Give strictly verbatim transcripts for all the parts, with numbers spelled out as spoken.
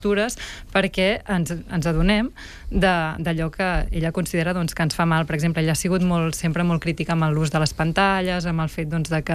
lectures perquè ens, ens adonem d'allò que ella considera doncs, que ens fa mal. Per exemple, ella ha sigut molt, sempre molt crítica amb l'ús de les pantalles, amb el fet doncs, de que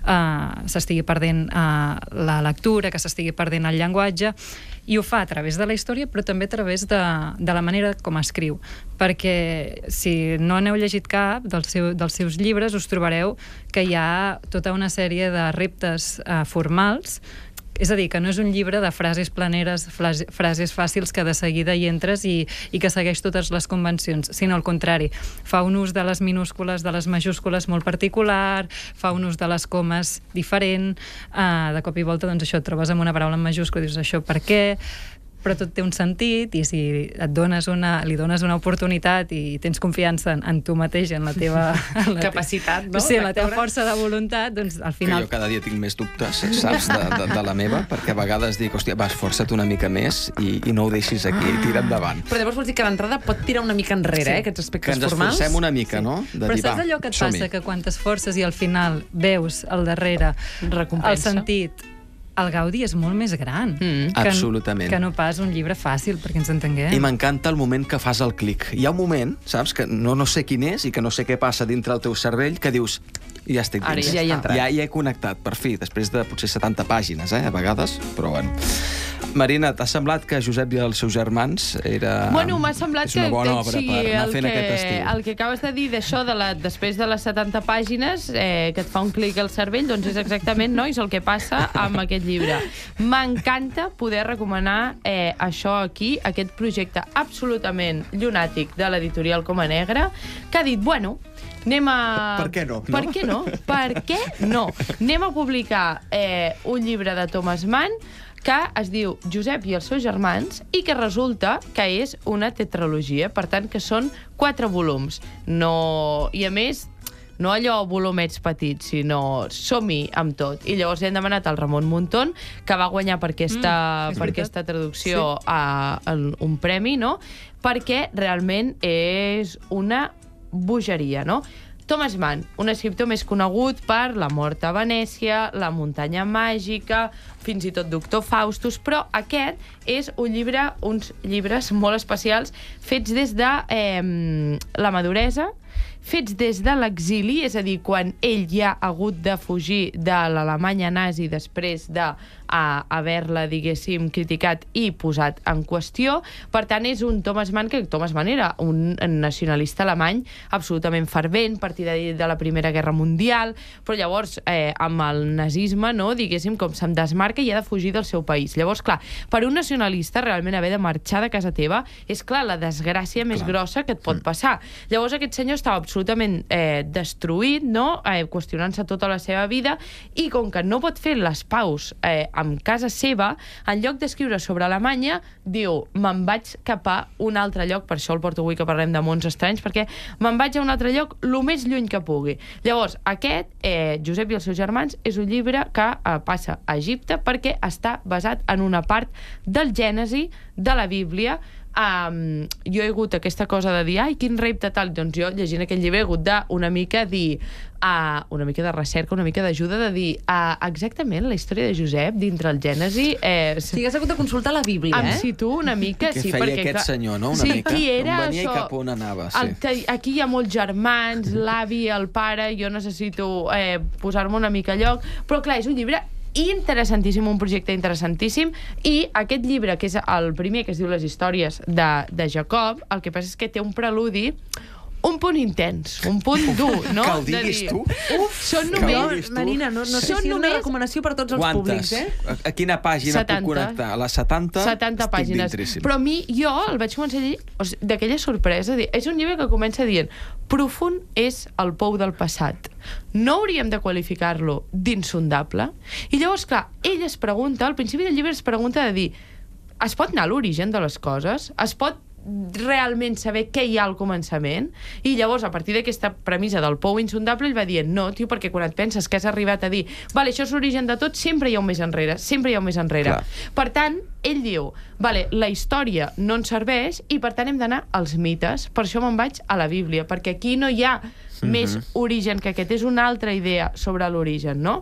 eh, s'estigui perdent eh, la lectura, que s'estigui perdent el llenguatge, i ho fa a través de la història, però també a través de, de la manera com escriu. Perquè si no n'heu llegit cap dels, seu, dels seus llibres, us trobareu que hi ha tota una sèrie de reptes eh, formals. És a dir, que no és un llibre de frases planeres, frases fàcils que de seguida hi entres i, i que segueix totes les convencions, sinó al contrari. Fa un ús de les minúscules, de les majúscules molt particular, fa un ús de les comes diferent, uh, de cop i volta, doncs això, et trobes amb una paraula en majúscula i dius això per què? Però tot té un sentit, i si et dones una, li dones una oportunitat i tens confiança en, en tu mateix, en la teva... En la capacitat, no? Sí, en la teva força de voluntat, doncs al final... Que jo cada dia tinc més dubtes, saps, de, de, de la meva, perquè a vegades dic, hòstia, va, esforça't una mica més i, i no ho deixis aquí, tira endavant. Però llavors vols dir que d'entrada pot tirar una mica enrere, sí. eh, aquests aspectes formals? Que ens formals? esforcem una mica, sí. no? De Però dir, saps allò que et passa, que quan t'esforces i al final veus al darrere recompensa, el sentit... El gaudi és molt més gran. Mm. Que, Absolutament. Que no pas un llibre fàcil, perquè ens entenguem. I m'encanta el moment que fas el clic. Hi ha un moment, saps, que no, no sé quin és i que no sé què passa dintre el teu cervell, que dius, ja estic dins. Ara ja hi he entrat. Ja hi he connectat, per fi, després de potser setanta pàgines, eh, a vegades, però bueno. Marina, t'ha semblat que Josep i els seus germans era... Bueno, m'ha semblat és una bona que, obra sí, per anar el fent que, aquest estil. El que acabes de dir d'això, de la, després de les setanta pàgines, eh, que et fa un clic al cervell, doncs és exactament, nois, el que passa amb aquest llibre. M'encanta poder recomanar eh, això aquí, aquest projecte absolutament llunàtic de l'editorial Coma Negra, que ha dit, bueno, anem a... Per què no? Per què no? Per què no? Anem a publicar eh, un llibre de Thomas Mann que es diu Josep i els seus germans i que resulta que és una tetralogia, per tant que són quatre volums. No... I a més, no allò volumets petits, sinó som-hi amb tot. I llavors li hem demanat al Ramon Muntón, que va guanyar per aquesta, mm, per aquesta traducció sí. a, a un premi, no? Perquè realment és una bogeria, no? Thomas Mann, un escriptor més conegut per La mort a Venècia, La muntanya màgica, fins i tot Doctor Faustus, però aquest és un llibre, uns llibres molt especials fets des de eh, la maduresa, fets des de l'exili, és a dir, quan ell ja ha hagut de fugir de l'Alemanya nazi després de a haver-la, diguéssim, criticat i posat en qüestió. Per tant, és un Thomas Mann, que Thomas Mann era un nacionalista alemany absolutament fervent, partidari de la Primera Guerra Mundial, però llavors, eh, amb el nazisme, no, diguéssim, com se'n desmarca i ha de fugir del seu país. Llavors, clar, per un nacionalista realment haver de marxar de casa teva és, clar, la desgràcia més clar. grossa que et pot passar. Llavors, aquest senyor estava absolutament eh, destruït, no?, eh, qüestionant-se tota la seva vida, i com que no pot fer les paus eh, amb casa seva, en lloc d'escriure sobre Alemanya, diu, me'n vaig cap a un altre lloc, per això el porto avui que parlem de mons estranys, perquè me'n vaig a un altre lloc el més lluny que pugui. Llavors, aquest, eh, Josep i els seus germans, és un llibre que eh, passa a Egipte perquè està basat en una part del Gènesi de la Bíblia. Um, jo he hagut aquesta cosa de dir, ai, quin repte tal, doncs jo llegint aquest llibre he hagut de una mica dir uh, una mica de recerca, una mica d'ajuda de dir uh, exactament la història de Josep dintre el Gènesi eh, sí, has hagut de consultar la Bíblia, em eh? situo una mica què sí, feia perquè, aquest clar, senyor, no? Una sí, mica qui era on venia això, i cap on anava, sí. el, aquí hi ha molts germans, l'avi, el pare, jo necessito eh, posar-me una mica a lloc, però clar, és un llibre interessantíssim, un projecte interessantíssim, i aquest llibre, que és el primer, que es diu Les històries de, de Jacob, el que passa és que té un preludi un punt intens, un punt dur, no? Que el diguis tu? Uf, són només... Marina, no, no sé si és una recomanació per tots els Quantes? públics, eh? A, a quina pàgina setanta. puc connectar? A les setanta? setanta pàgines. Dintríssim. Però a mi, jo el vaig començar a llegir o sigui, d'aquella sorpresa. Dir, és un llibre que comença dient profund és el pou del passat. No hauríem de qualificar-lo d'insondable. I llavors, clar, ell es pregunta, al principi del llibre es pregunta de dir, es pot anar a l'origen de les coses? Es pot realment saber què hi ha al començament? I llavors, a partir d'aquesta premissa del pou insondable, ell va dient, no, tio, perquè quan et penses que has arribat a dir, vale, això és l'origen de tot, sempre hi ha un més enrere, sempre hi ha un més enrere. Clar. Per tant, ell diu, vale, la història no ens serveix i per tant hem d'anar als mites, per això me'n vaig a la Bíblia, perquè aquí no hi ha mm-hmm. més origen que aquest, és una altra idea sobre l'origen, no?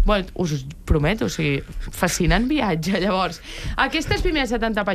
Bueno, us ho prometo, o sigui, fascinant viatge. Llavors, aquestes primeres setanta pàgines